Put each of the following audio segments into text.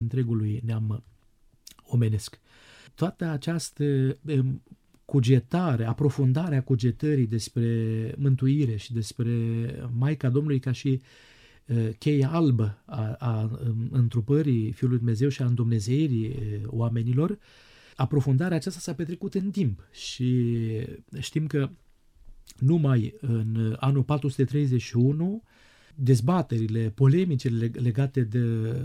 întregului neam omenesc. Toată această cugetare, aprofundarea cugetării despre mântuire și despre Maica Domnului ca și cheia albă a întrupării Fiului Dumnezeu și a îndumnezeirii oamenilor, aprofundarea aceasta s-a petrecut în timp și știm că numai în anul 431 dezbaterile, polemicile legate de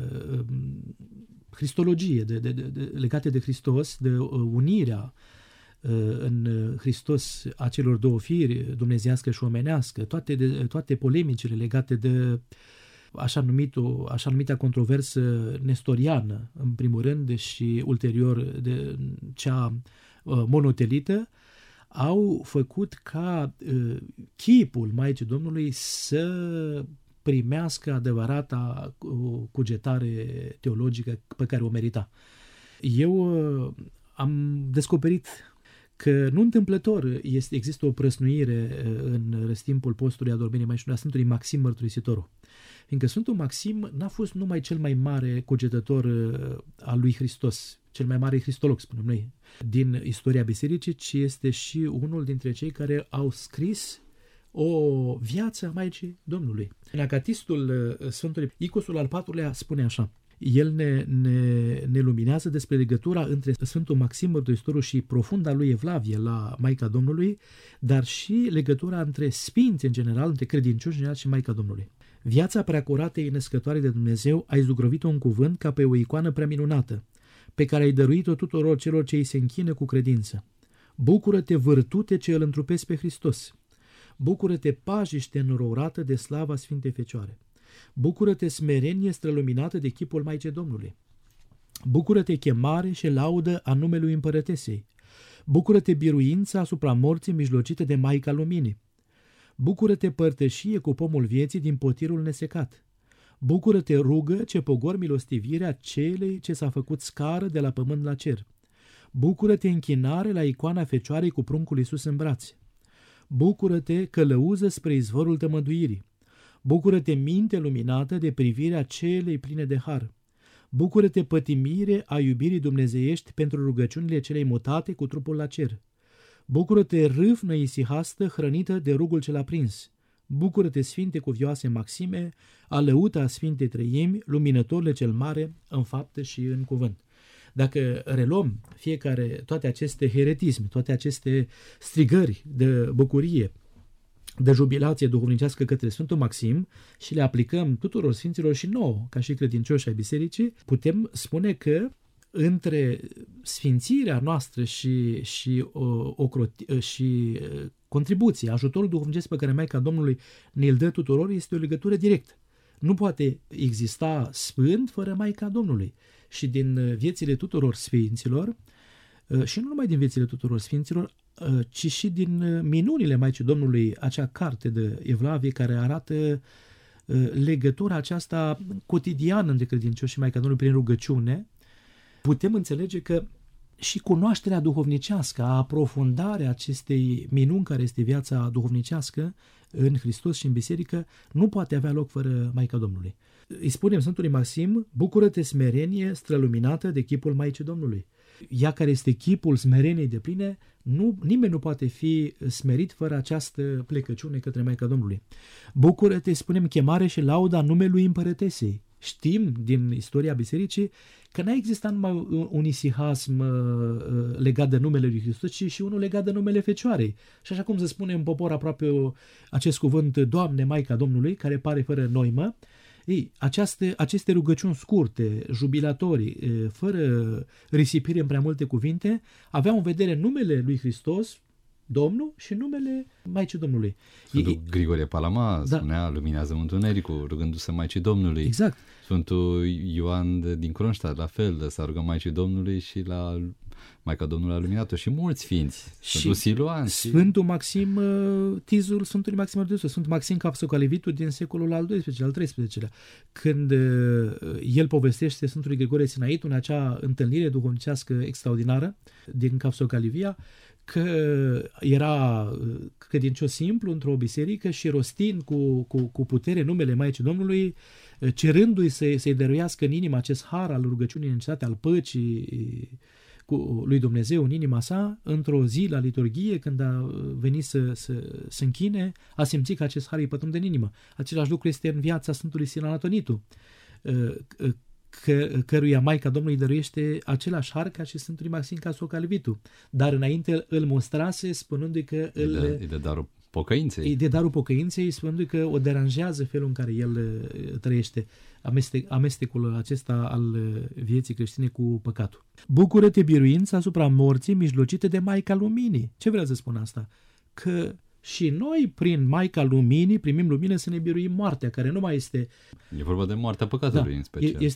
cristologie, legate de Hristos, de unirea în Hristos a celor două firi, dumnezeiască și omenească, toate polemicile legate de așa numita controversă nestoriană, în primul rând, și ulterior de cea monotelită, au făcut ca chipul Maicii Domnului să primească adevărata cugetare teologică pe care o merita. Eu am descoperit că nu întâmplător există o prăsnuire în răstimpul postului adormirii Maicii a Sfântului Maxim Mărturisitorul. Fiindcă Sfântul Maxim n-a fost numai cel mai mare cugetător al lui Hristos, cel mai mare cristolog, spunem noi, din istoria bisericii, ci este și unul dintre cei care au scris o viață a Maicii Domnului. În acatistul Sfântului Icosul al IV-lea spune așa: el ne luminează despre legătura între Sfântul Maxim Mărturisitorul și profunda lui evlavie la Maica Domnului, dar și legătura între sfinți în general, între credincioși în general și Maica Domnului. Viața preacuratei născătoare de Dumnezeu ai zugrăvit-o în cuvânt ca pe o icoană prea minunată, pe care ai dăruit-o tuturor celor ce îi se închină cu credință. Bucură-te, vârtute ce îl întrupezi pe Hristos! Bucură-te, pajiște înrourată de slava Sfintei Fecioare! Bucură-te, smerenie străluminată de chipul Maicii Domnului! Bucură-te, chemare și laudă a numelui Împărătesei! Bucură-te, biruința asupra morții mijlocite de Maica Luminii! Bucură-te, părtășie cu pomul vieții din potirul nesecat! Bucură-te, rugă ce pogor milostivirea celei ce s-a făcut scară de la pământ la cer! Bucură-te, închinare la icoana Fecioarei cu pruncul Iisus în brațe! Bucură-te, călăuză spre izvorul tămăduirii! Bucură-te, minte luminată de privirea celei pline de har! Bucură-te, pătimire a iubirii dumnezeiești pentru rugăciunile celei mutate cu trupul la cer! Bucură-te, râvnă isihastă hrănită de rugul cel aprins! Bucură-te, Sfinte cuvioase Maxime, alăuta a Sfintei Treimi, luminătorule cel mare în faptă și în cuvânt. Dacă reluăm toate aceste heretisme, toate aceste strigări de bucurie, de jubilație duhovnicească către Sfântul Maxim și le aplicăm tuturor sfinților și nouă, ca și credincioși ai bisericii, putem spune că între sfințirea noastră și contribuția, ajutorul duhovnicesc pe care Maica Domnului ne-l dă tuturor, este o legătură directă. Nu poate exista sfânt fără Maica Domnului. Și din viețile tuturor sfinților, și nu numai din viețile tuturor sfinților, ci și din minunile Maicii Domnului, acea carte de evlavie care arată legătura aceasta cotidiană între credincioși și Maica Domnului prin rugăciune, putem înțelege că și cunoașterea duhovnicească, aprofundarea acestei minuni care este viața duhovnicească în Hristos și în biserică, nu poate avea loc fără Maica Domnului. Îi spunem Sfântului Maxim: bucură-te, smerenie străluminată de chipul Maicii Domnului. Ea care este chipul smereniei depline, nimeni nu poate fi smerit fără această plecăciune către Maica Domnului. Bucură-te, spunem, chemare și lauda numelui Împărătesei. Știm din istoria bisericii că n-a existat numai un isihasm legat de numele lui Hristos, ci și unul legat de numele Fecioarei. Și așa cum se spune în popor aproape acest cuvânt, Doamne, Maica Domnului, care pare fără noimă, aceste rugăciuni scurte, jubilatorii, fără risipire în prea multe cuvinte, aveau în vedere numele lui Hristos, Domnul, și numele Maicii Domnului. Sfântul Grigorie Palama spunea: luminează întunericul, rugându-se Maicii Domnului. Exact. Sfântul Ioan din Kronstadt, la fel, s-a rugat Maicii Domnului și l-a Maica Domnului a luminat-o și mulți sfinți. Sfântul Siluan. Sfântul Maxim Tizul, Sfântului Maxim Ardăsul, Sfântul Maxim Capsocalivitul din secolul al XII-lea, al XIII-lea, când el povestește Sfântului Grigore Sinaitul în acea întâlnire duhovnicească extraordinară din Capsocalivia, că era credincios simplu într-o biserică și rostind cu putere numele Maicii Domnului, cerându-i să-i dăruiască în inimă acest har al rugăciunii în cetate, al păcii cu lui Dumnezeu în inima sa, într-o zi la liturghie, când a venit să închine, a simțit că acest har îi pătrunde în inimă. Același lucru este în viața Sfântului Silan Atonitu, căruia Maica Domnului dăruiește același har ca și Sfântului Maxim Capsocalivitul, dar înainte îl mostrase spunându-i că îi dă darul pocăinței. Îi dă darul pocăinței, spunându-i că o deranjează felul în care el trăiește, amestecul acesta al vieții creștine cu păcatul. Bucură-te, biruință asupra morții mijlocite de Maica Luminii. Ce vrea să spun asta? Că și noi, prin Maica Luminii, primim lumină să ne biruim moartea, care nu mai este... E vorba de moartea păcatului, în special.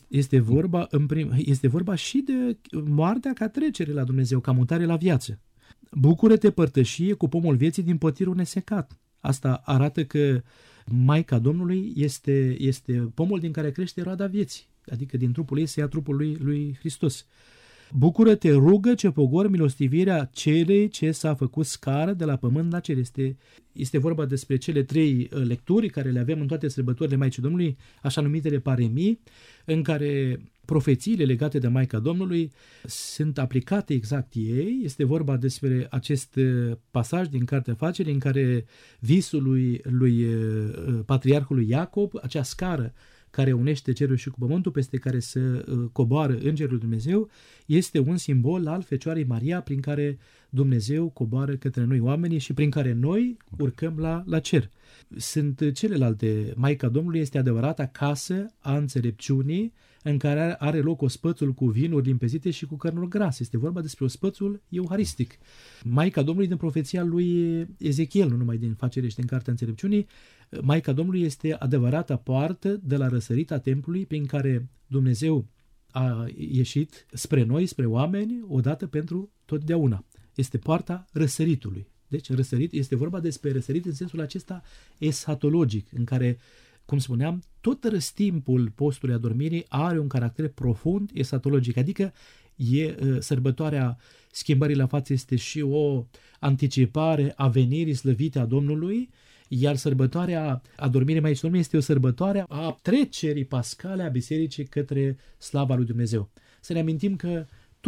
Este vorba și de moartea ca trecere la Dumnezeu, ca mutare la viață. Bucură-te, părtășie cu pomul vieții din pătirul nesecat. Asta arată că Maica Domnului este pomul din care crește roada vieții, adică din trupul ei se ia trupul lui Hristos. Bucură-te, rugă ce pogor milostivirea celei ce s-a făcut scară de la pământ la cer. Este vorba despre cele 3 lecturi care le avem în toate sărbătorile Maicii Domnului, așa numitele paremii, în care profețiile legate de Maica Domnului sunt aplicate exact ei. Este vorba despre acest pasaj din Cartea Facerii în care visul lui patriarhului Iacob, acea scară care unește cerul și cu pământul, peste care să coboară Îngerul Dumnezeu, este un simbol al Fecioarei Maria, prin care Dumnezeu coboară către noi oamenii și prin care noi urcăm la cer. Sunt celelalte. Maica Domnului este adevărata casă a înțelepciunii, în care are loc ospățul cu vinuri limpezite și cu cărnuri grase. Este vorba despre ospățul euharistic. Maica Domnului din profeția lui Ezechiel, nu numai din Facere și din Cartea Înțelepciunii, Maica Domnului este adevărata poartă de la răsărita templului prin care Dumnezeu a ieșit spre noi, spre oameni, odată pentru totdeauna. Este poarta răsăritului. Deci răsărit este vorba despre răsărit în sensul acesta eschatologic, în care, cum spuneam, tot răstimpul postului adormirii are un caracter profund eschatologic, adică sărbătoarea schimbării la față este și o anticipare a venirii slăvite a Domnului, iar sărbătoarea adormirii Maicii Domnului este o sărbătoare a trecerii pascale a bisericii către slava lui Dumnezeu. Să ne amintim că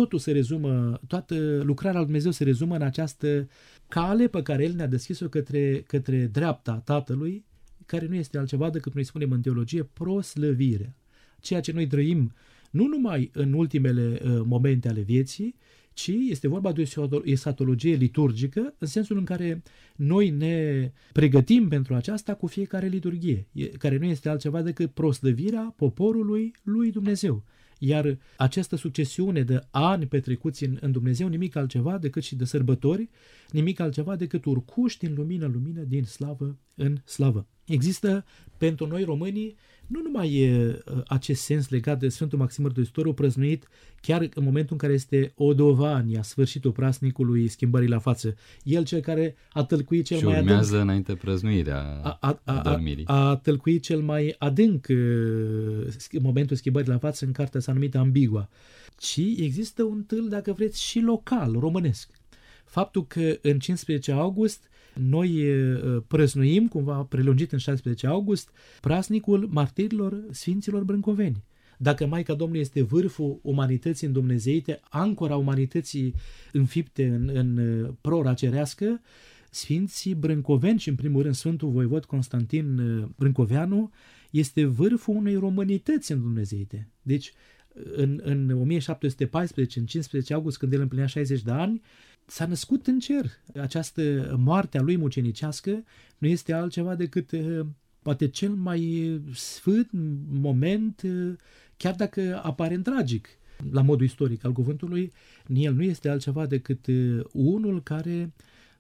toată lucrarea lui Dumnezeu se rezumă în această cale pe care El ne-a deschis-o către dreapta Tatălui, care nu este altceva decât, noi spunem în teologie, proslăvirea. Ceea ce noi trăim nu numai în ultimele momente ale vieții, ci este vorba de o eschatologie liturgică, în sensul în care noi ne pregătim pentru aceasta cu fiecare liturghie, care nu este altceva decât proslăvirea poporului lui Dumnezeu. Iar această succesiune de ani petrecuți în Dumnezeu, nimic altceva decât și de sărbători, nimic altceva decât urcuși din lumină în lumină, din slavă în slavă. Există pentru noi românii nu numai acest sens legat de Sfântul Maxim Mărturisitorul prăznuit chiar în momentul în care este Odovania, sfârșitul prasnicului schimbării la față. El cel care a tălcuit cel mai adânc. Și urmează înainte prăznuirea adormirii. A tălcuit cel mai adânc momentul schimbării la față în cartea sa numită Ambigua. Ci există un tâl, dacă vreți, și local, românesc. Faptul că în 15 august noi prăznuim, cumva prelungit în 16 august, praznicul martirilor Sfinților Brâncoveni. Dacă Maica Domnului este vârful umanității îndumnezeite, ancora umanității înfipte în prora cerească, Sfinții Brâncoveni și în primul rând Sfântul Voivod Constantin Brâncoveanu este vârful unei românități îndumnezeite. Deci în 1714, în 15 august, când el împlinea 60 de ani, s-a născut în cer. Această moarte a lui mucenicească nu este altceva decât poate cel mai sfânt moment, chiar dacă aparent tragic, la modul istoric al cuvântului, el nu este altceva decât unul care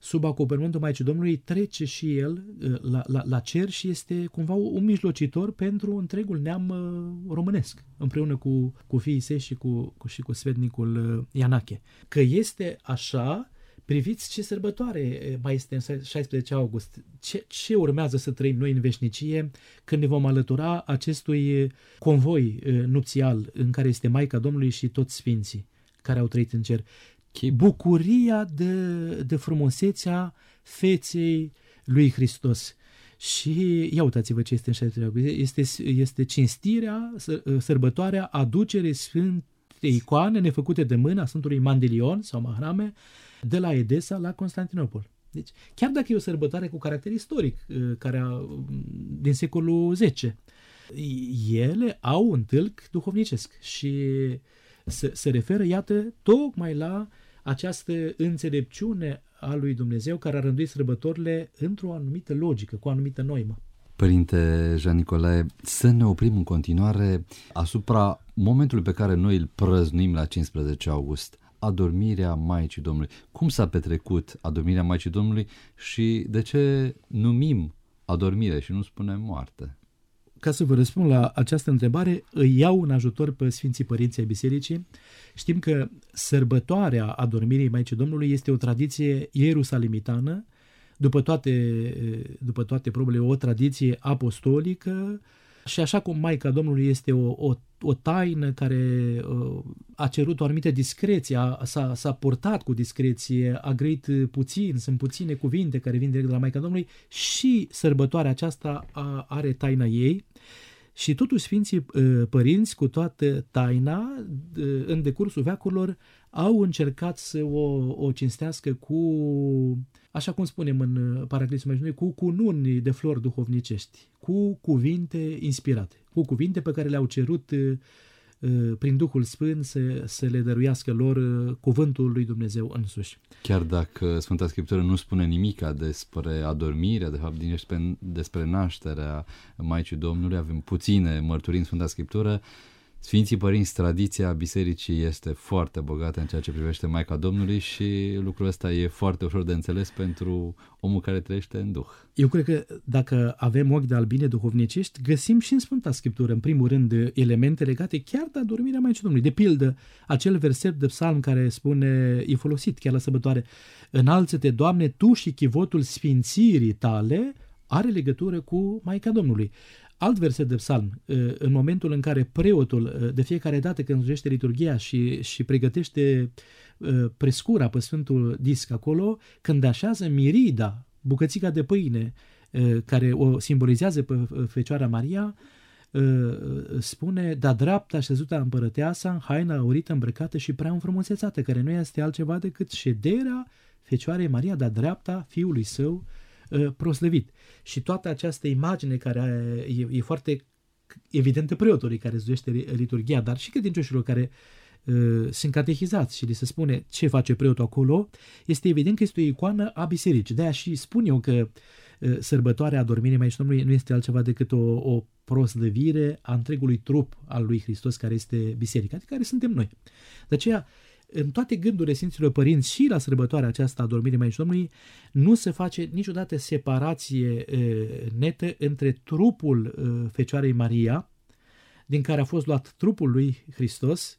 sub acoperământul Maicii Domnului, trece și el la cer și este cumva un mijlocitor pentru întregul neam românesc, împreună cu fiii săi și cu sfetnicul Ianache. Că este așa, priviți ce sărbătoare mai este în 16 august. Ce urmează să trăim noi în veșnicie când ne vom alătura acestui convoi nupțial în care este Maica Domnului și toți sfinții care au trăit în cer. Bucuria de frumusețea feței lui Hristos. Și ia uitați-vă ce este în 16 august. Este cinstirea, sărbătoarea aducerii sfântei icoane nefăcute de mâna Sfântului Mandilion sau Mahrame de la Edesa la Constantinopol. Deci, chiar dacă e o sărbătoare cu caracter istoric, din secolul X, ele au un tâlc duhovnicesc și se referă, iată, tocmai la această înțelepciune a lui Dumnezeu care a rânduit sărbătorile într-o anumită logică, cu o anumită noimă. Părinte Jean Nicolae, să ne oprim în continuare asupra momentului pe care noi îl prăznuim la 15 august, adormirea Maicii Domnului. Cum s-a petrecut adormirea Maicii Domnului și de ce numim adormire și nu spunem moarte? Ca să vă răspund la această întrebare, îi iau în ajutor pe Sfinții Părinți ai Bisericii. Știm că sărbătoarea adormirii Maicii Domnului este o tradiție ierusalimitană, după toate probele, o tradiție apostolică și așa cum Maica Domnului este o taină care a cerut o anumită discreție, s-a purtat cu discreție, a grăit puțin, sunt puține cuvinte care vin direct de la Maica Domnului, și sărbătoarea aceasta are taina ei. Și totuși Sfinții Părinți, cu toată taina, în decursul veacurilor, au încercat să o cinstească cu, așa cum spunem în Paraclisul Maicii Domnului, cu cununi de flori duhovnicești, cu cuvinte inspirate, cu cuvinte pe care le-au cerut prin Duhul Sfânt să le dăruiască lor cuvântul lui Dumnezeu însuși. Chiar dacă Sfânta Scriptură nu spune nimica despre adormirea, de fapt despre nașterea Maicii Domnului, avem puține mărturii în Sfânta Scriptură, Sfinții Părinți, tradiția bisericii este foarte bogată în ceea ce privește Maica Domnului și lucrul ăsta e foarte ușor de înțeles pentru omul care trăiește în Duh. Eu cred că dacă avem ochi de albine duhovnicești, găsim și în Sfânta Scriptură, în primul rând, elemente legate chiar de adormirea Maicii Domnului. De pildă, acel verset de psalm care spune, e folosit chiar la sărbătoare: înalță-te, Doamne, Tu și chivotul sfințirii Tale, are legătură cu Maica Domnului. Alt verset de psalm, în momentul în care preotul, de fiecare dată când slujește liturghia și pregătește prescura pe Sfântul Disc acolo, când așează mirida, bucățica de pâine, care o simbolizează pe Fecioara Maria, spune: da dreapta șezuta împărăteasa, în haina aurită îmbrăcată și prea înfrumusețată, care nu este altceva decât șederea Fecioarei Maria da dreapta Fiului Său proslăvit. Și toată această imagine care e foarte evidentă preotului care slujește liturghia, dar și credincioșilor care sunt catechizați și li se spune ce face preotul acolo, este evident că este o icoană a bisericii. De-aia și spun eu că sărbătoarea adormirii Maicii Domnului nu este altceva decât o proslăvire a întregului trup al lui Hristos care este biserica, adică care suntem noi. De aceea, în toate gândurile Sfinților Părinți și la sărbătoarea aceasta a adormirii Maicii Domnului nu se face niciodată separație netă între trupul Fecioarei Maria, din care a fost luat trupul lui Hristos,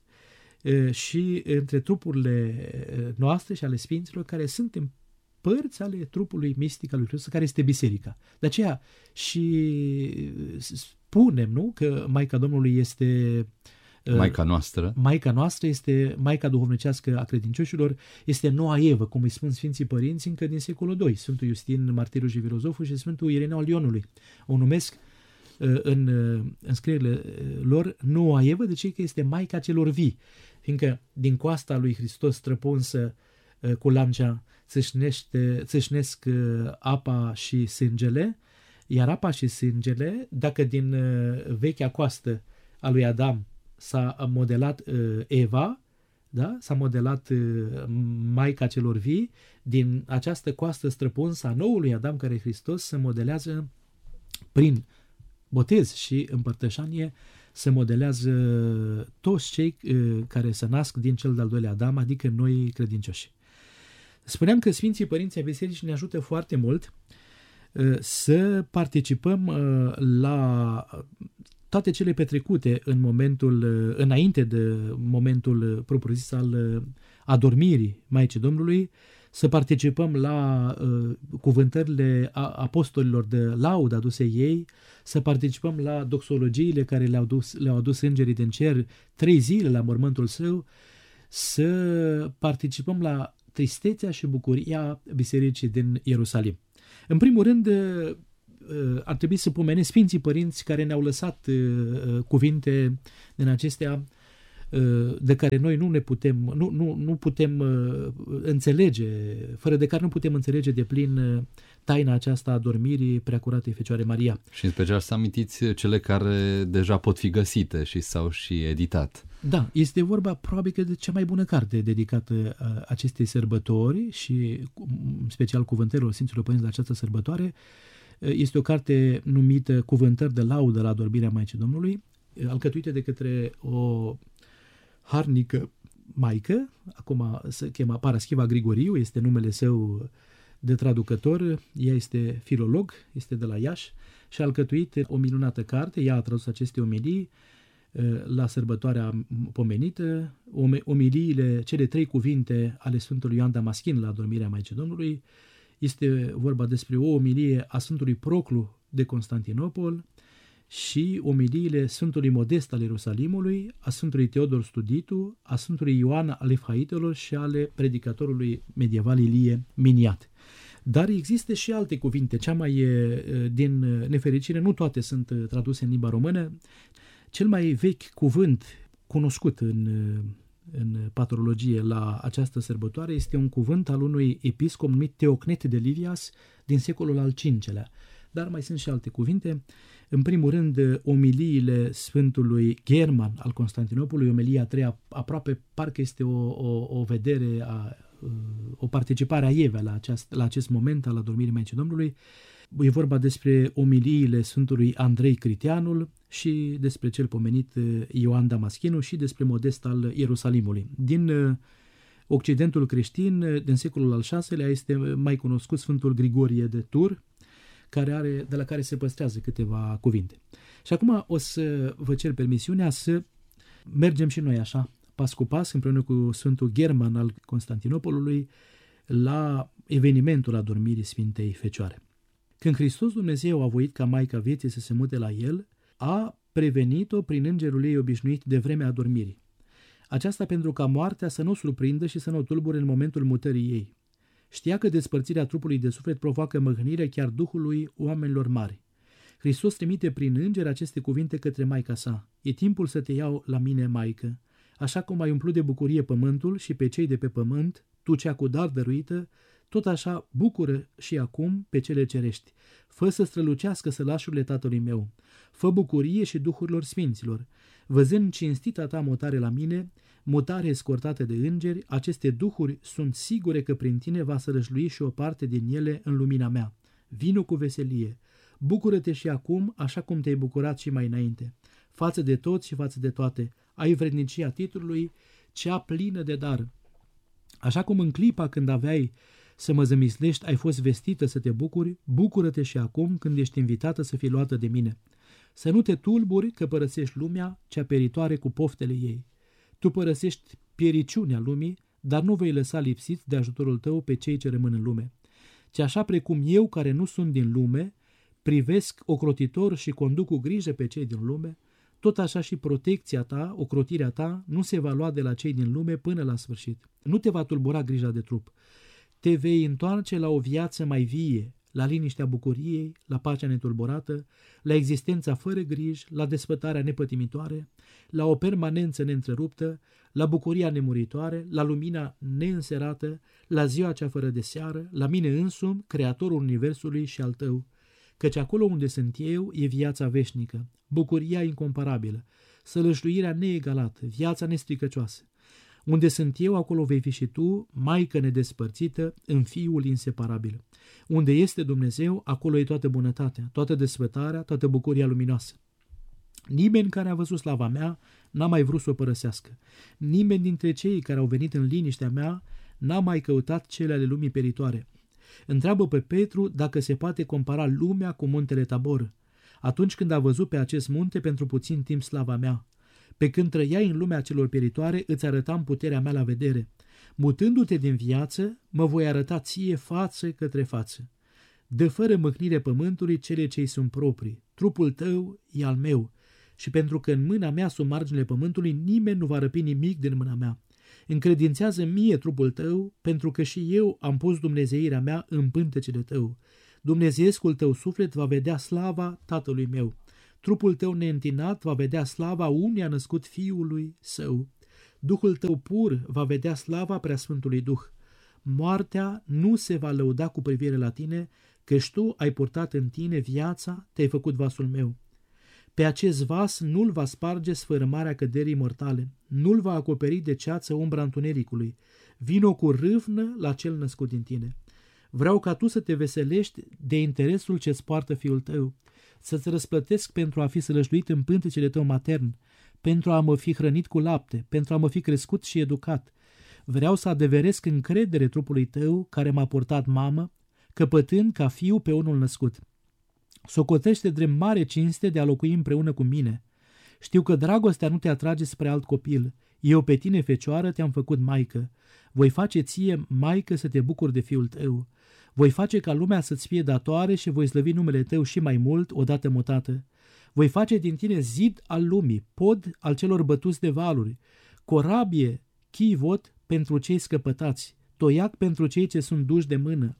și între trupurile noastre și ale Sfinților, care sunt părți ale trupului mistic al lui Hristos, care este biserica. De aceea și spunem, nu, că Maica Domnului este Maica noastră. Maica noastră este Maica duhovnicească a credincioșilor, este noua Evă, cum îi spun Sfinții Părinți încă din secolul II, Sfântul Iustin, martirul și filozoful, și Sfântul Ireneu al Ionului. O numesc în scrierile lor noua Evă, de ce că este Maica celor vii, fiindcă din coasta lui Hristos străpunsă cu lancea țâșnesc apa și sângele, iar apa și sângele, dacă din vechea coastă a lui Adam s-a modelat Eva, da? S-a modelat Maica celor vii, din această coastă străpunsă a noului Adam, care e Hristos, se modelează prin botez și împărtășanie, se modelează toți cei care se nasc din cel de-al doilea Adam, adică noi credincioși. Spuneam că Sfinții Părinți ai Bisericii ne ajută foarte mult să participăm la toate cele petrecute înainte de momentul propriu-zis al adormirii Maicii Domnului, să participăm la cuvântările apostolilor de laudă aduse ei, să participăm la doxologiile care le-au adus îngerii din cer 3 zile la mormântul său, să participăm la tristețea și bucuria Bisericii din Ierusalim. În primul rând, ar trebui să pomenesc Sfinții Părinți care ne-au lăsat cuvinte din acestea de care noi nu putem înțelege, fără de care nu putem înțelege de plin taina aceasta a adormirii Preacuratei Fecioare Maria. Și în special să amintiți cele care deja pot fi găsite și s-au și editat. Da, este vorba probabil că de cea mai bună carte dedicată acestei sărbători și în special cuvântărilor Sfinților Părinți la această sărbătoare. Este o carte numită Cuvântări de laudă la adormirea Maicii Domnului, alcătuită de către o harnică maică, acum se cheamă Paraschiva Grigoriu, este numele său de traducător, ea este filolog, este de la Iași și a alcătuit o minunată carte, ea a tradus aceste omilii la sărbătoarea pomenită, omiliile, cele 3 cuvinte ale Sfântului Ioan Damaschin la adormirea Maicii Domnului. Este vorba despre o omilie a Sfântului Proclu de Constantinopol și omiliile Sfântului Modest al Ierusalimului, a Sfântului Teodor Studitu, a Sfântului Ioan al Efhaitelor și ale predicatorului medieval Ilie Miniat. Dar există și alte cuvinte, cea mai din nefericire, nu toate sunt traduse în limba română. Cel mai vechi cuvânt cunoscut în patrologie la această sărbătoare este un cuvânt al unui episcop numit Teocnet de Livias din secolul al V-lea. Dar mai sunt și alte cuvinte. În primul rând, omiliile Sfântului German al Constantinopolului, omilia 3, aproape parcă este o vedere, o participare a Evei la acest moment al adormirii Maicii Domnului. E vorba despre omiliile Sfântului Andrei Criteanul și despre cel pomenit Ioan Damaschinu și despre Modest al Ierusalimului. Din Occidentul creștin, din secolul al VI-lea, este mai cunoscut Sfântul Grigorie de Tur, de la care se păstrează câteva cuvinte. Și acum o să vă cer permisiunea să mergem și noi așa, pas cu pas, împreună cu Sfântul German al Constantinopolului, la evenimentul adormirii Sfintei Fecioare. Când Hristos Dumnezeu a voit ca Maica Vieții să se mute la el, a prevenit-o prin îngerul ei obișnuit de vremea adormirii. Aceasta pentru ca moartea să nu o surprindă și să nu o tulbure în momentul mutării ei. Știa că despărțirea trupului de suflet provoacă mâhnire chiar duhului oamenilor mari. Hristos trimite prin înger aceste cuvinte către Maica sa. E timpul să te iau la mine, Maică. Așa cum ai umplut de bucurie pământul și pe cei de pe pământ, tu cea cu dar dăruită, tot așa bucură și acum pe cele cerești. Fă să strălucească sălașurile Tatălui meu. Fă bucurie și duhurilor sfinților. Văzând cinstita ta mutare la mine, mutare escortată de îngeri, aceste duhuri sunt sigure că prin tine va sărășlui și o parte din ele în lumina mea. Vino cu veselie. Bucură-te și acum, așa cum te-ai bucurat și mai înainte. Față de toți și față de toate, ai vrednicia titlului, cea plină de dar. Așa cum în clipa când aveai să mă zămislești, ai fost vestită să te bucuri, bucură-te și acum când ești invitată să fii luată de mine. Să nu te tulburi că părăsești lumea, cea peritoare cu poftele ei. Tu părăsești piericiunea lumii, dar nu vei lăsa lipsiți de ajutorul tău pe cei ce rămân în lume. Ci așa precum eu, care nu sunt din lume, privesc ocrotitor și conduc cu grijă pe cei din lume, tot așa și protecția ta, ocrotirea ta, nu se va lua de la cei din lume până la sfârșit. Nu te va tulbura grija de trup. Te vei întoarce la o viață mai vie, la liniștea bucuriei, la pacea netulburată, la existența fără griji, la despătarea nepătimitoare, la o permanență neîntreruptă, la bucuria nemuritoare, la lumina neînserată, la ziua cea fără de seară, la mine însumi, creatorul universului și al tău, căci acolo unde sunt eu e viața veșnică, bucuria incomparabilă, sălășluirea neegalată, viața nestricăcioasă. Unde sunt eu, acolo vei fi și tu, Maică nedespărțită, în Fiul inseparabil. Unde este Dumnezeu, acolo e toată bunătatea, toată desfătarea, toată bucuria luminoasă. Nimeni care a văzut slava mea n-a mai vrut să o părăsească. Nimeni dintre cei care au venit în liniștea mea n-a mai căutat cele ale lumii peritoare. Întreabă pe Petru dacă se poate compara lumea cu muntele Tabor, atunci când a văzut pe acest munte pentru puțin timp slava mea. Pe când trăiai în lumea celor peritoare, îți arătam puterea mea la vedere. Mutându-te din viață, mă voi arăta ție față către față. Dă fără mâhnire pământului cele ce-i sunt proprii. Trupul tău e al meu. Și pentru că în mâna mea sunt marginile pământului, nimeni nu va răpi nimic din mâna mea. Încredințează mie trupul tău, pentru că și eu am pus dumnezeirea mea în pântecele tău. Dumnezeiescul tău suflet va vedea slava tatălui meu. Trupul tău neîntinat va vedea slava unui a născut fiului său. Duhul tău pur va vedea slava preasfântului Duh. Moartea nu se va lăuda cu privire la tine, căci tu ai purtat în tine viața, te-ai făcut vasul meu. Pe acest vas nu-l va sparge sfărâmarea căderii mortale, nu-l va acoperi de ceață umbra întunericului. Vino cu râvnă la cel născut din tine. Vreau ca tu să te veselești de interesul ce-ți poartă fiul tău, să-ți răsplătesc pentru a fi sălășluit în pântecele tău matern, pentru a mă fi hrănit cu lapte, pentru a mă fi crescut și educat. Vreau să adeveresc încredere trupului tău, care m-a purtat mamă, căpătând ca fiu pe unul născut. Socotește drept mare cinste de a locui împreună cu mine. Știu că dragostea nu te atrage spre alt copil. Eu pe tine, fecioară, te-am făcut maică. Voi face ție, maică, să te bucuri de fiul tău. Voi face ca lumea să-ți fie datoare și voi slăvi numele tău și mai mult, odată mutată. Voi face din tine zid al lumii, pod al celor bătuți de valuri, corabie, chivot pentru cei scăpătați, toiac pentru cei ce sunt duși de mână,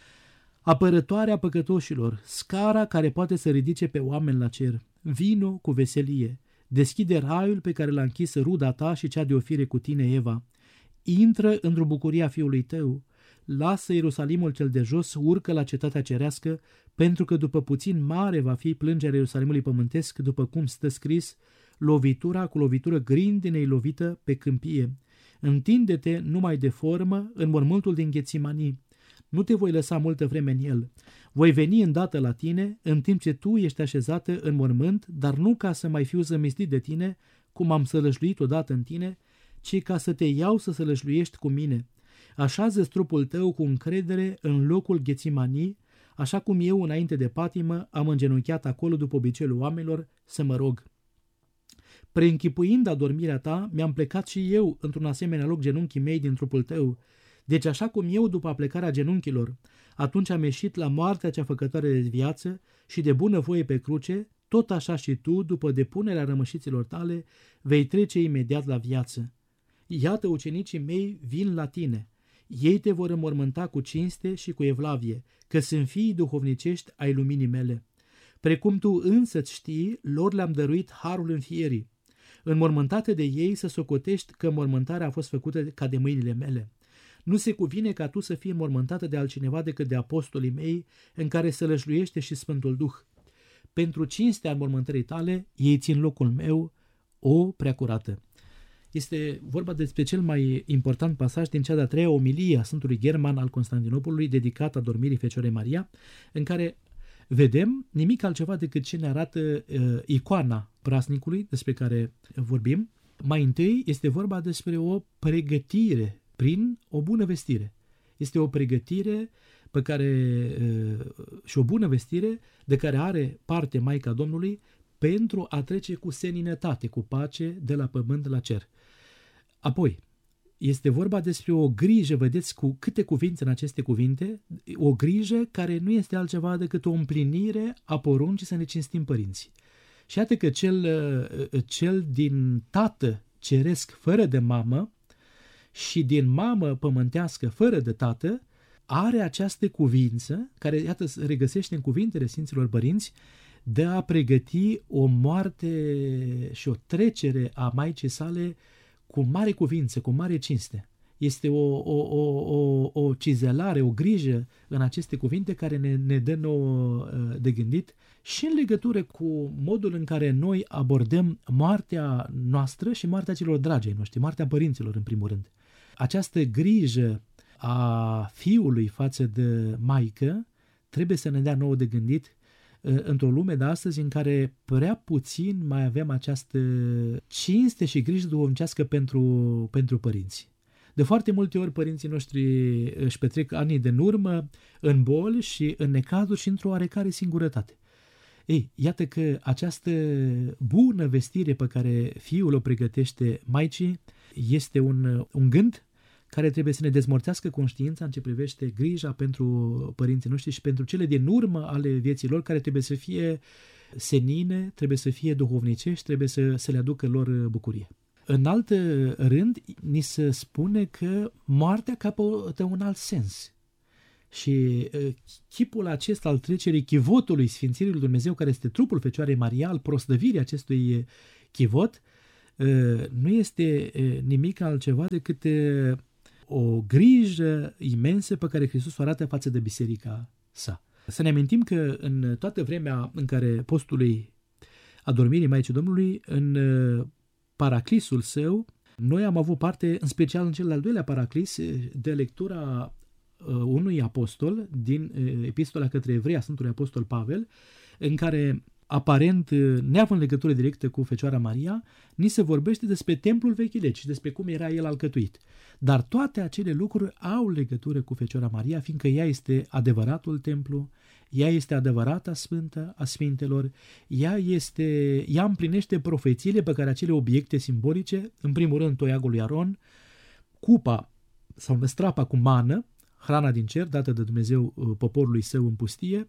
apărătoarea păcătoșilor, scara care poate să ridice pe oameni la cer. Vino cu veselie, deschide raiul pe care l-a închis ruda ta și cea de o fire cu tine, Eva. Intră într-o bucuria fiului tău, lasă Ierusalimul cel de jos, urcă la cetatea cerească, pentru că după puțin mare va fi plângerea Ierusalimului pământesc, după cum stă scris, lovitura cu lovitură grindinei lovită pe câmpie. Întinde-te numai de formă în mormântul din Ghețimanii. Nu te voi lăsa multă vreme în el. Voi veni îndată la tine, în timp ce tu ești așezată în mormânt, dar nu ca să mai fiu zămislit de tine, cum am sălășluit odată în tine, ci ca să te iau să sălășluiești cu mine. Așează-ți trupul tău cu încredere în locul Ghețimanii, așa cum eu, înainte de patimă, am îngenunchiat acolo după obiceiul oamenilor să mă rog. Preînchipuind adormirea ta, mi-am plecat și eu într-un asemenea loc genunchii mei din trupul tău. Deci așa cum eu, după aplecarea genunchilor, atunci am ieșit la moartea cea făcătoare de viață și de bună voie pe cruce, tot așa și tu, după depunerea rămășiților tale, vei trece imediat la viață. Iată, ucenicii mei vin la tine. Ei te vor înmormânta cu cinste și cu evlavie, că sunt fiii duhovnicești ai luminii mele. Precum tu însă-ți știi, lor le-am dăruit harul înfierii. Înmormântate de ei să socotești că înmormântarea a fost făcută ca de mâinile mele. Nu se cuvine ca tu să fii înmormântată de altcineva decât de apostolii mei, în care sălășluiește și Sfântul Duh. Pentru cinstea înmormântării tale, ei țin locul meu, o preacurată. Este vorba despre cel mai important pasaj din cea de-a treia omilie a Sfântului German al Constantinopolului, dedicat adormirii Fecioarei Maria, în care vedem nimic altceva decât ce ne arată icoana praznicului despre care vorbim. Mai întâi este vorba despre o pregătire prin o bună vestire. Este o pregătire pe care, și o bună vestire de care are parte Maica Domnului pentru a trece cu seninătate, cu pace de la pământ la cer. Apoi, este vorba despre o grijă, vedeți cu câte cuvinte în aceste cuvinte, o grijă care nu este altceva decât o împlinire a poruncii să ne cinstim părinții. Și iată că cel din tată ceresc fără de mamă și din mamă pământească fără de tată are această cuvință, care iată se regăsește în cuvintele Sfinților Părinți, de a pregăti o moarte și o trecere a Maicii sale cu mare cuvință, cu mare cinste. Este o cizelare, o grijă în aceste cuvinte care ne dă nouă de gândit și în legătură cu modul în care noi abordăm moartea noastră și moartea celor dragi ai noștri, moartea părinților în primul rând. Această grijă a fiului față de maică trebuie să ne dea nouă de gândit într-o lume de astăzi în care prea puțin mai avem această cinste și grijă duhovnicească pentru părinți. De foarte multe ori părinții noștri își petrec anii din urmă în boli și în necazuri și într-o oarecare singurătate. Ei, iată că această bună vestire pe care fiul o pregătește maicii este un gând care trebuie să ne dezmorțească conștiința în ce privește grija pentru părinții noștri și pentru cele din urmă ale vieții lor, care trebuie să fie senine, trebuie să fie duhovnicești, trebuie să le aducă lor bucurie. În alt rând, ni se spune că moartea capătă un alt sens. Și chipul acesta al trecerii chivotului Sfințirii lui Dumnezeu, care este trupul Fecioarei Maria, al proslăvirii acestui chivot, nu este nimic altceva decât o grijă imensă pe care Hristos o arată față de biserica sa. Să ne amintim că în toată vremea în care postului adormirii Maicii Domnului, în paraclisul său, noi am avut parte, în special în cel de-al doilea paraclis, de lectura unui apostol din Epistola către Evrei a Sfântului Apostol Pavel, în care, aparent neavând legătură directă cu Fecioara Maria, ni se vorbește despre templul Vechii Legi și despre cum era el alcătuit. Dar toate acele lucruri au legătură cu Fecioara Maria, fiindcă ea este adevăratul templu, ea este adevărata sfântă a sfintelor, ea împlinește profețiile pe care acele obiecte simbolice, în primul rând toiagul lui Aron, cupa sau năstrapa cu mană, hrana din cer dată de Dumnezeu poporului său în pustie,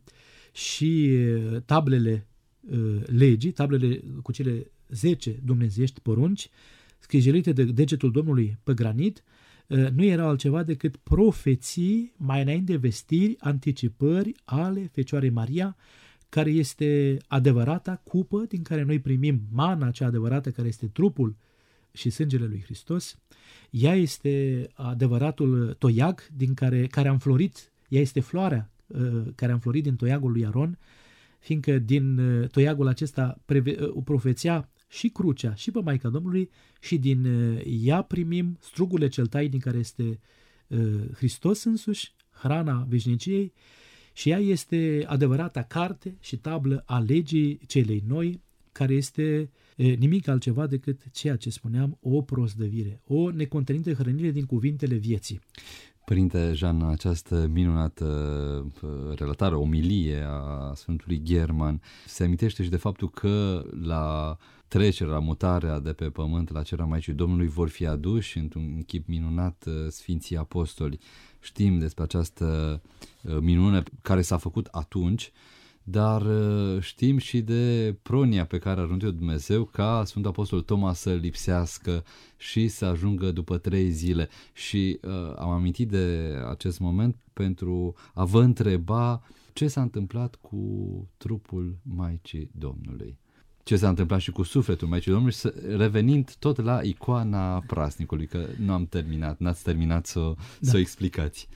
și tablele legii, tablele cu cele 10 dumnezeiești porunci, scrijelite de degetul Domnului pe granit, nu erau altceva decât profeții, mai înainte vestiri, anticipări ale Fecioarei Maria, care este adevărata cupă din care noi primim mana cea adevărată, care este trupul și sângele lui Hristos. Ea este adevăratul toiag care a înflorit, ea este floarea care a înflorit din toiagul lui Aron, fiindcă din toiagul acesta profețea și crucea și pe Maica Domnului și din ea primim strugurile cel tainic care este Hristos însuși, hrana veșniciei, și ea este adevărata carte și tablă a legii celei noi, care este nimic altceva decât ceea ce spuneam, o proslăvire, o necontenită hrănire din cuvintele vieții. Părinte Jean, această minunată relatare, omilie a Sfântului German se amintește și de faptul că la trecerea, la mutarea de pe pământ la cer a Maicii Domnului vor fi aduși într-un chip minunat Sfinții Apostoli. Știm despre această minune care s-a făcut atunci, dar știm și de pronia pe care a aruncat Dumnezeu ca Sfântul Apostol Toma să lipsească și să ajungă după 3 zile. Și am amintit de acest moment pentru a vă întreba ce s-a întâmplat cu trupul Maicii Domnului. Ce s-a întâmplat și cu sufletul Maicii Domnului, revenind tot la icoana prasnicului, că n-ați terminat să o explicați.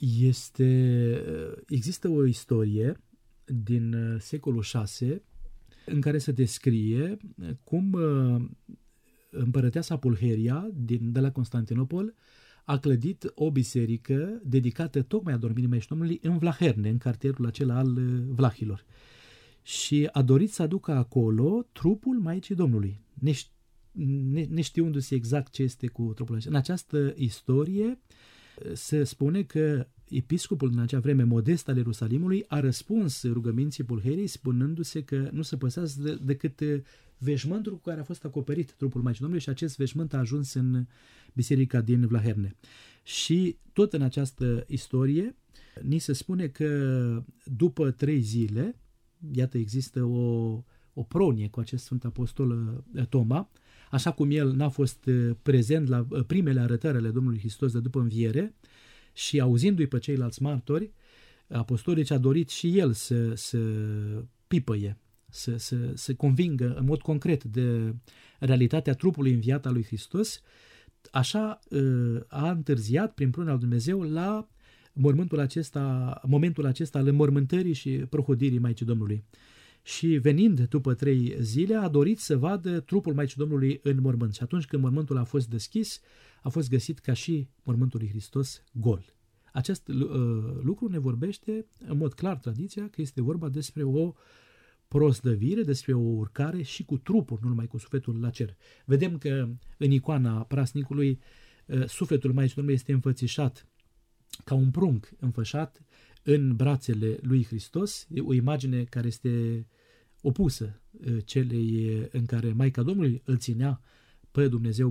Există o istorie din secolul VI, în care se descrie cum împărăteasa Pulcheria de la Constantinopol a clădit o biserică dedicată tocmai adormirii Maicii Domnului în Vlaherne, în cartierul acela al vlahilor. Și a dorit să aducă acolo trupul Maicii Domnului, neștiundu-se exact ce este cu trupul acesta. În această istorie se spune că episcopul din acea vreme, Modest al Ierusalimului, a răspuns rugăminții Pulcheriei spunându-se că nu se păsează decât veșmântul cu care a fost acoperit trupul Maicii Domnului, și acest veșmânt a ajuns în biserica din Vlaherne. Și tot în această istorie ni se spune că după 3 zile, iată, există o pronie cu acest Sfânt Apostol Toma, așa cum el n-a fost prezent la primele arătări ale Domnului Hristos de după înviere, și auzindu-i pe ceilalți martori apostolici, a dorit și el să pipăie, să convingă în mod concret de realitatea trupului înviat al lui Hristos. Așa a întârziat prin prunea lui Dumnezeu la momentul acesta al înmormântării și prohodirii Maicii Domnului. Și venind după 3 zile, a dorit să vadă trupul Maicii Domnului în mormânt. Și atunci când mormântul a fost deschis, a fost găsit ca și mormântul lui Hristos gol. Acest lucru ne vorbește în mod clar tradiția că este vorba despre o proslăvire, despre o urcare și cu trupul, nu numai cu sufletul la cer. Vedem că în icoana prasnicului sufletul Maicii Domnului este înfățișat ca un prunc înfășat în brațele lui Hristos, o imagine care este opusă celei în care Maica Domnului îl ținea pe Dumnezeu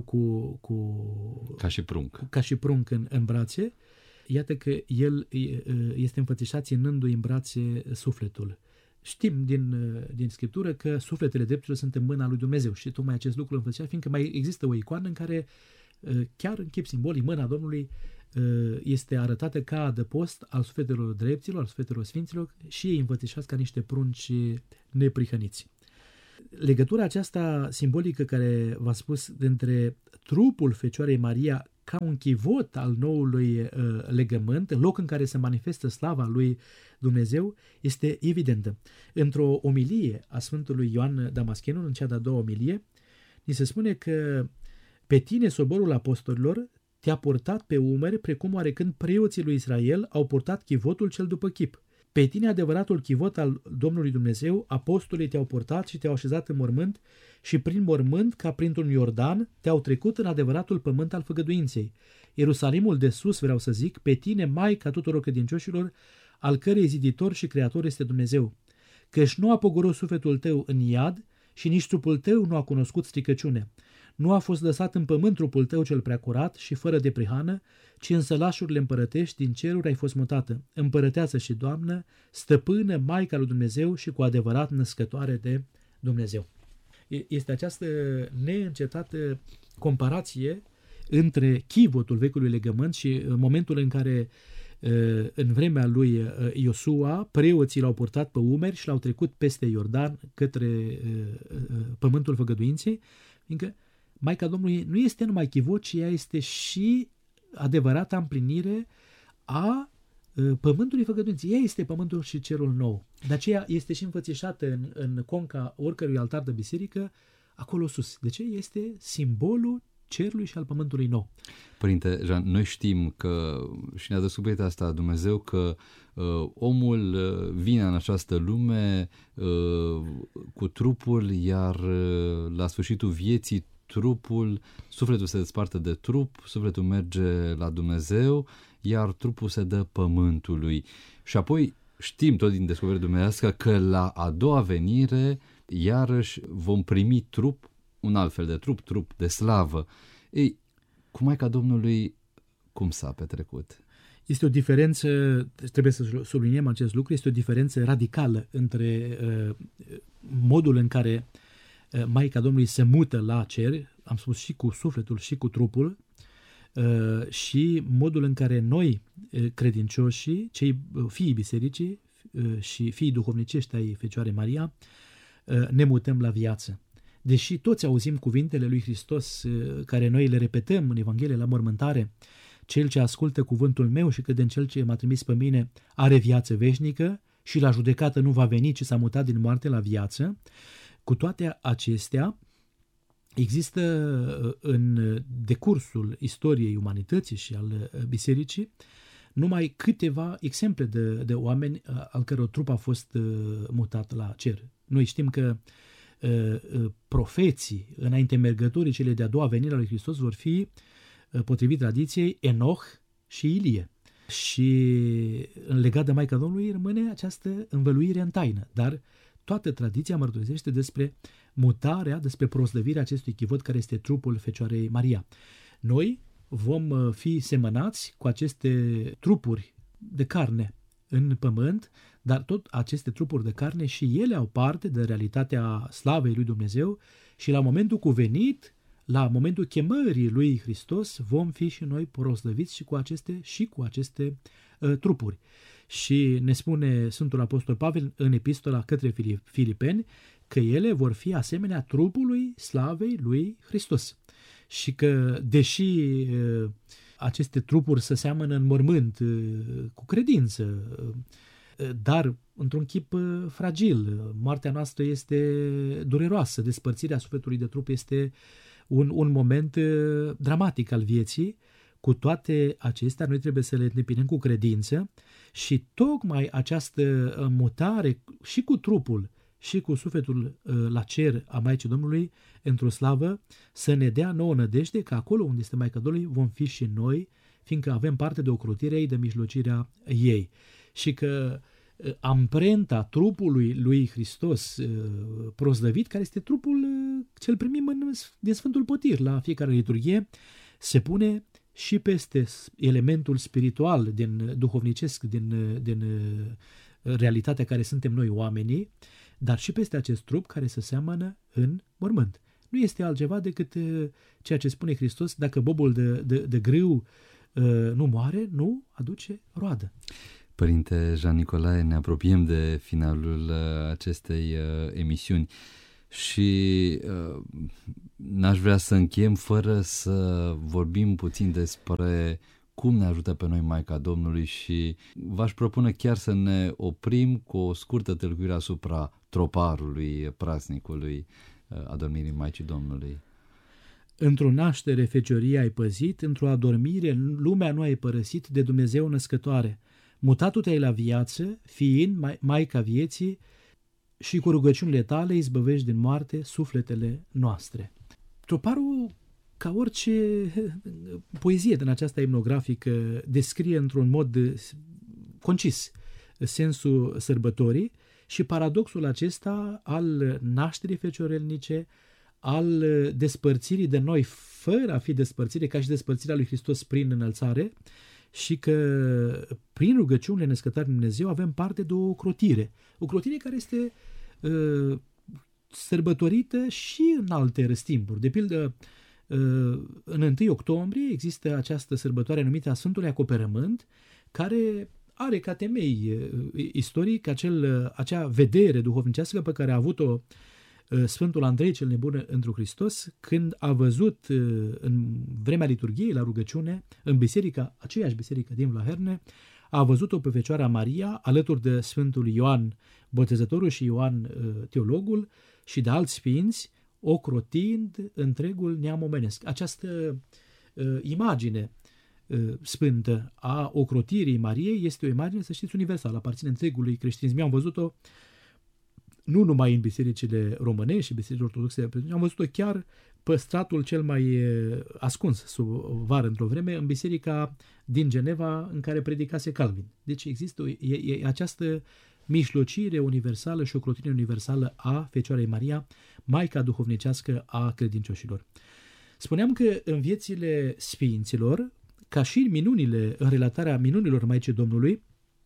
ca și prunc în brațe. Iată că el este înfățișat ținându-i în brațe sufletul. Știm din Scriptură că sufletele dreptilor sunt în mâna lui Dumnezeu și tocmai acest lucru înfățișat, fiindcă mai există o icoană în care chiar în chip simbolic mâna Domnului este arătată ca adăpost al sufletelor dreptilor, al sufletelor sfinților și ei înfățișați ca niște prunci neprihăniți. Legătura aceasta simbolică care v-a spus dintre trupul Fecioarei Maria ca un chivot al noului legământ, în loc în care se manifestă slava lui Dumnezeu, este evidentă. Într-o omilie a Sfântului Ioan Damaschenul, în cea de-a doua omilie, ni se spune că pe tine, soborul apostolilor, te-a purtat pe umeri, precum oarecând preoții lui Israel au purtat chivotul cel după chip. Pe tine, adevăratul chivot al Domnului Dumnezeu, apostolii te-au purtat și te-au așezat în mormânt și prin mormânt, ca printr-un Iordan, te-au trecut în adevăratul pământ al făgăduinței. Ierusalimul de sus, vreau să zic, pe tine, Maica tuturor credincioșilor, al cărei ziditor și creator este Dumnezeu. Căci nu a pogorât sufletul tău în iad și nici trupul tău nu a cunoscut stricăciune. Nu a fost lăsat în pământ trupul tău cel prea curat și fără de prihană, ci în sălașurile împărătești din ceruri ai fost mutată, împărăteasă și doamnă, stăpână, Maica lui Dumnezeu și cu adevărat născătoare de Dumnezeu. Este această neîncetată comparație între chivotul vechiului legământ și momentul în care în vremea lui Iosua preoții l-au purtat pe umeri și l-au trecut peste Iordan către pământul făgăduinței, fiindcă Maica Domnului nu este numai chivot, ci ea este și adevărata împlinire a pământului făgăduinței. Ea este pământul și cerul nou. De aceea este și înfățișată în conca oricărui altar de biserică acolo sus. De ce? Este simbolul cerului și al pământului nou. Părinte Jean, noi știm că, și ne-a descoperit asta Dumnezeu, că omul vine în această lume cu trupul, iar la sfârșitul vieții sufletul se desparte de trup, sufletul merge la Dumnezeu, iar trupul se dă pământului. Și apoi știm tot din descoperirea dumnezeiască că la a doua venire iarăși vom primi trup, un alt fel de trup de slavă. Ei, cu Maica Domnului cum s-a petrecut? Este o diferență, trebuie să subliniem acest lucru, este o diferență radicală între modul în care Maica Domnului se mută la cer, am spus și cu sufletul și cu trupul, și modul în care noi, credincioșii, cei fiii bisericii și fiii duhovnicești ai Fecioarei Maria, ne mutăm la viață. Deși toți auzim cuvintele lui Hristos care noi le repetăm în Evanghelie la mormântare, cel ce ascultă cuvântul meu și crede în cel ce m-a trimis pe mine are viață veșnică și la judecată nu va veni, ci s-a mutat din moarte la viață. Cu toate acestea, există în decursul istoriei umanității și al bisericii numai câteva exemple de oameni al căror trup a fost mutat la cer. Noi știm că profeții înainte mergătorii cele de-a doua venire a lui Hristos vor fi, potrivit tradiției, Enoch și Ilie. Și legat de Maica Domnului rămâne această învăluire în taină, dar toată tradiția mărturisește despre mutarea, despre proslăvirea acestui chivot care este trupul Fecioarei Maria. Noi vom fi semănați cu aceste trupuri de carne în pământ, dar tot aceste trupuri de carne și ele au parte de realitatea slavei lui Dumnezeu și la momentul cuvenit, la momentul chemării lui Hristos, vom fi și noi proslăviți și cu aceste trupuri. Și ne spune Sfântul Apostol Pavel în epistola către Filipeni că ele vor fi asemenea trupului slavei lui Hristos. Și că, deși aceste trupuri se seamănă în mormânt cu credință, dar într-un chip fragil, moartea noastră este dureroasă, despărțirea sufletului de trup este un moment dramatic al vieții. Cu toate acestea, noi trebuie să le întâmpinăm cu credință și tocmai această mutare și cu trupul și cu sufletul la cer a Maicii Domnului, într-o slavă, să ne dea nouă nădejde că acolo unde este Maica Domnului vom fi și noi, fiindcă avem parte de ocrotirea ei, de mijlocirea ei. Și că amprenta trupului lui Hristos proslăvit, care este trupul ce-l primim din Sfântul Potir la fiecare liturghie, se pune și peste elementul spiritual, duhovnicesc, din realitatea care suntem noi oamenii, dar și peste acest trup care se seamănă în mormânt. Nu este altceva decât ceea ce spune Hristos: dacă bobul de grâu nu moare, nu aduce roadă. Părinte Jean Nicolae, ne apropiem de finalul acestei emisiuni și n-aș vrea să încheiem fără să vorbim puțin despre cum ne ajută pe noi Maica Domnului și v-aș propune chiar să ne oprim cu o scurtă tâlcuire asupra troparului praznicului adormirii Maicii Domnului. Într-o naștere fecioria ai păzit, într-o adormire lumea nu ai părăsit, de Dumnezeu născătoare. Mutatul te-ai la viață, fiind Maica vieții, și cu rugăciunile tale izbăvești din moarte sufletele noastre. Troparul, ca orice poezie din aceasta imnografică, descrie într-un mod concis sensul sărbătorii și paradoxul acesta al nașterii feciorelnice, al despărțirii de noi fără a fi despărțire, ca și despărțirea lui Hristos prin înălțare, și că prin rugăciunile născătoare Dumnezeu avem parte de o ocrotire care este sărbătorită și în alte răstimpuri. De pildă, în 1 octombrie există această sărbătoare numită a Sfântului Acoperământ, care are ca temei istoric acea vedere duhovnicească pe care a avut-o Sfântul Andrei cel Nebun întru Hristos, când a văzut în vremea liturghiei la rugăciune, în aceeași biserică din Vlaherne, a văzut-o pe Fecioara Maria alături de Sfântul Ioan Botezătorul și Ioan Teologul și de alți sfinți, ocrotind întregul neam omenesc. Această imagine sfântă a ocrotirii Mariei este o imagine, să știți, universală, aparține întregului creștinism. Eu am văzut-o nu numai în bisericile românești și bisericile ortodoxe, am văzut-o chiar pe stratul cel mai ascuns sub vară într-o vreme, în biserica din Geneva în care predicase Calvin. Deci există această mijlocire universală și o ocrotire universală a Fecioarei Maria, Maica duhovnicească a credincioșilor. Spuneam că în viețile sfinților, ca și în relatarea minunilor Maicii Domnului,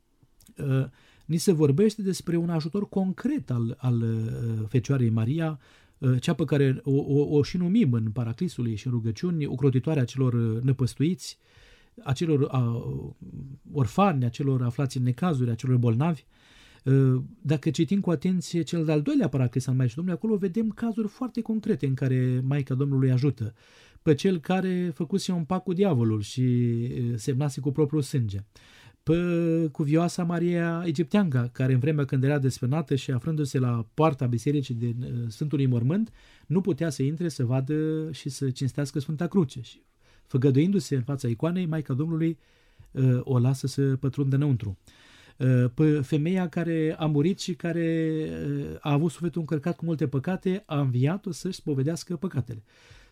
ni se vorbește despre un ajutor concret al Fecioarei Maria, cea pe care o și numim în Paraclisului și în rugăciuni, ocrotitoarea celor năpăstuiți, a celor orfani, a celor aflați în necazuri, a celor bolnavi. Dacă citim cu atenție cel de-al doilea Paraclis al Maicii Domnului, acolo vedem cazuri foarte concrete în care Maica Domnului ajută pe cel care făcuse un pact cu diavolul și semnase cu propriul sânge, pe cuvioasa Maria Egipteanca, care în vremea când era desfrânată și aflându-se la poarta bisericii din Sfântului Mormânt, nu putea să intre să vadă și să cinstească Sfânta Cruce și, făgăduindu-se în fața icoanei, Maica Domnului o lasă să pătrundă înăuntru. Pe femeia care a murit și care a avut sufletul încărcat cu multe păcate, a înviat-o să-și spovedească păcatele.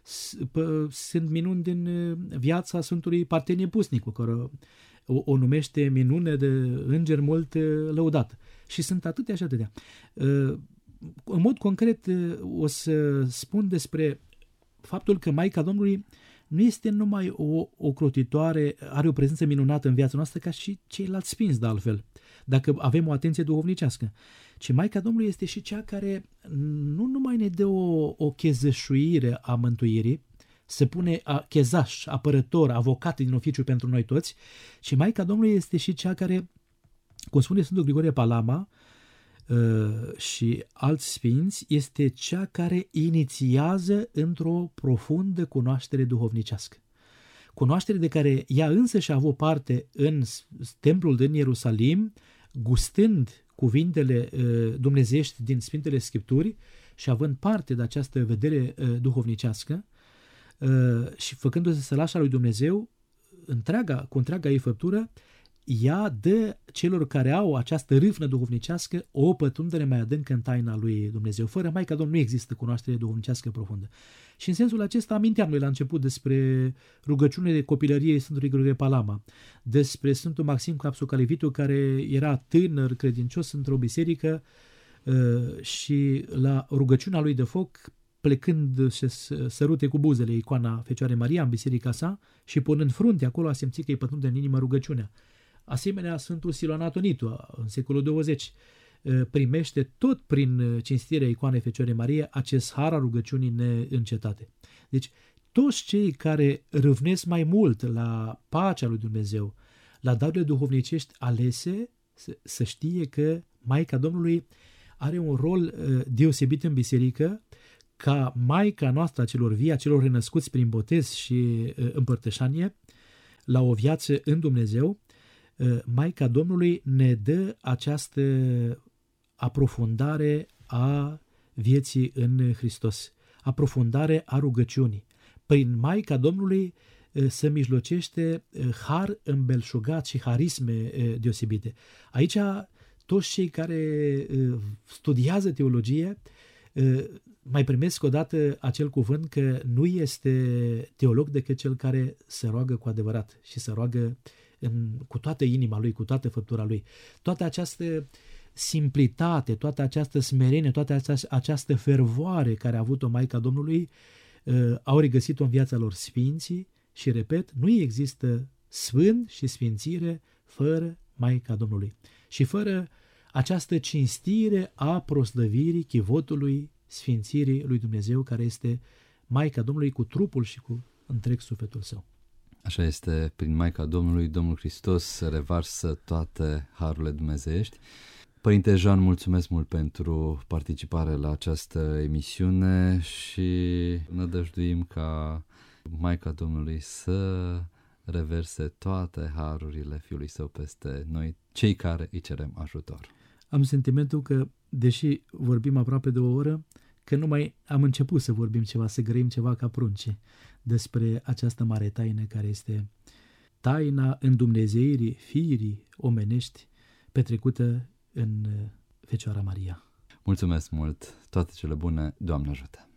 Sunt minuni din viața Sfântului Partenie Pusnicu, care o numește minune de înger mult lăudată. Și sunt atâtea și atâtea. În mod concret o să spun despre faptul că Maica Domnului nu este numai o ocrotitoare, are o prezență minunată în viața noastră ca și ceilalți sfinți, de altfel, dacă avem o atenție duhovnicească, ci Maica Domnului este și cea care nu numai ne dă o chezășuire a mântuirii, se pune chezaș, apărător, avocat din oficiu pentru noi toți, ci Maica Domnului este și cea care, cum spune Sfântul Grigorie Palama și alți sfinți, este cea care inițiază într-o profundă cunoaștere duhovnicească. Cunoaștere de care ea însă și-a avut parte în templul din Ierusalim, gustând cuvintele dumnezeiești din Sfintele Scripturi și având parte de această vedere duhovnicească și făcându-se sălașa lui Dumnezeu, cu întreaga ei făptură, ea dă celor care au această râvnă duhovnicească o pătrundere mai adâncă în taina lui Dumnezeu. Fără Maica Domnului nu există cunoaștere duhovnicească profundă. Și în sensul acesta aminteam noi la început despre rugăciunile de copilărie Sfântului Grigore Palama, despre Sfântul Maxim Capsocalivitu, care era tânăr credincios într-o biserică și la rugăciunea lui de foc, plecând să sărute cu buzele icoana Fecioarei Maria în biserica sa și punând frunte acolo, a simțit că îi pătrunde în inimă rugăciunea. Asemenea, Sfântul Siloan Atonitu, în secolul 20, primește tot prin cinstirea icoanei Fecioarei Maria acest har al rugăciunii neîncetate. Deci, toți cei care râvnesc mai mult la pacea lui Dumnezeu, la darurile duhovnicești alese, să știe că Maica Domnului are un rol deosebit în biserică, ca Maica noastră a celor vii, a celor renăscuți prin botez și împărtășanie, la o viață în Dumnezeu. Maica Domnului ne dă această aprofundare a vieții în Hristos, aprofundare a rugăciunii. Prin Maica Domnului se mijlocește har îmbelșugat și harisme deosebite. Aici toți cei care studiază teologie mai primesc odată acel cuvânt că nu este teolog decât cel care se roagă cu adevărat și se roagă cu toată inima lui, cu toată făptura lui. Toată această simplitate, toată această smerenie, toată această fervoare care a avut-o Maica Domnului, au regăsit-o în viața lor sfinții și, repet, nu există sfânt și sfințire fără Maica Domnului și fără această cinstire a proslăvirii chivotului sfințirii lui Dumnezeu, care este Maica Domnului cu trupul și cu întreg sufletul său. Așa este, prin Maica Domnului, Domnul Hristos revarsă toate harurile dumnezeiești. Părinte Jean, mulțumesc mult pentru participare la această emisiune și nădăjduim ca Maica Domnului să reverse toate harurile Fiului Său peste noi, cei care îi cerem ajutor. Am sentimentul că, deși vorbim aproape de o oră, că nu mai am început să vorbim ceva, să grăim ceva ca prunci despre această mare taină care este taina îndumnezeirii fiirii omenești petrecută în Fecioara Maria. Mulțumesc mult! Toate cele bune! Doamne ajută!